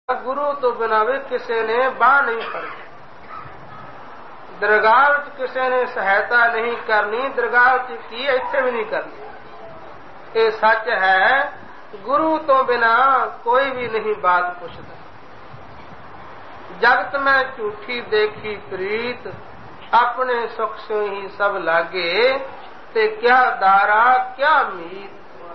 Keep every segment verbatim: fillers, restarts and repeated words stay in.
गुरु तो बिना भी किसी ने बांह नहीं फड़ी। दरगाह विच किसी ने सहायता नहीं करनी, दरगाह विच की इत्थे भी नहीं करनी। ये सच है, गुरु तो बिना कोई भी नहीं बात पुछदा। जगत में झूठी देखी प्रीत, अपने सुख से ही सब लागे, ते क्या दारा क्या मीत।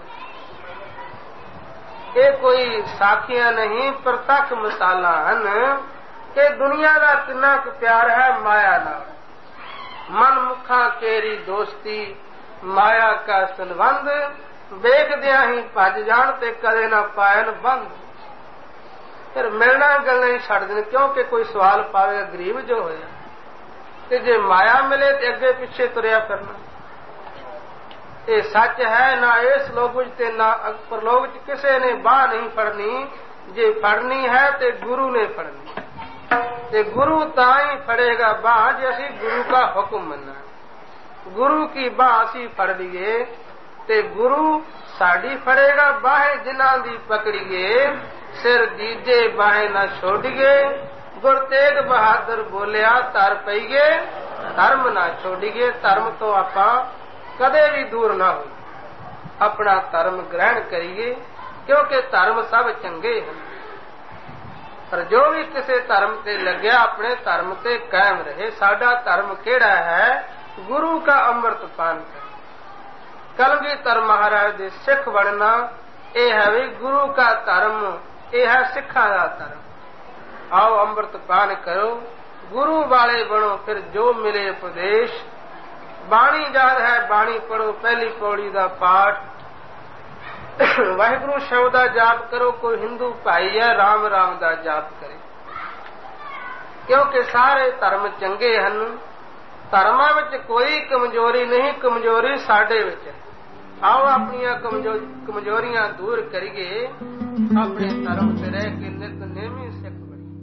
ये कोई साखियां नहीं, प्रतख मिसालां हन कि दुनिया का कितना प्यार है माया नाल। मन मुखा केरी दोस्ती, माया का संबंध, वेखदियां ही भज जाण ते कदे ना पायन बंद। फिर मिलना गल्लां ही छड्ड देण, क्योंकि कोई सवाल पावेगा गरीब जो होया, ते जे माया मिले ते अगे पिछे तुरिया फिरना। ये सच है, ना इस लोक विच ते ना परलोक विच किसी ने बांह नहीं फड़नी। जे फड़नी है ते गुरु ने फड़नी, ते गुरु तां ही फड़ेगा बांह जे असी गुरु का हुक्म मन्ना। गुरु की बांह असी फड़ लिए ते गुरु साडी फड़ेगा बाहें जिन्हां दी पकड़िए। सिर दीजे बाहें न छोड़िए, गुर तेग बहादुर बोलिया तर पईए, धर्म ना छोड़िए। धर्म तो आपां कदे भी दूर ना हो, अपना धर्म ग्रहण करिए, क्योंकि धर्म सब चंगे हैं। पर जो भी किसी धर्म ते लग्या अपने धर्म ते कायम रहे। साडा धर्म केड़ा है? गुरु का अमृत पान कर। कलगीधर महाराज दे सिख बनना यह है भी गुरु का धर्म, यह है सिखा का धर्म। आओ अमृत पान करो, गुरु वाले बनो, फिर जो मिले उपदेश। बाणी याद है, बाणी पढ़ो, पहली पौड़ी का पाठ। वाहिगुरु शब्द का जाप करो। कोई हिंदू भाई है राम राम का जाप करे, क्योंकि सारे धर्म चंगे हन। धर्मां विच कोई कमजोरी नहीं, कमजोरी साडे विच है। आओ अपनियां कमजोरियां दूर करिए, अपने धर्म ते रह के नित नेमी सिख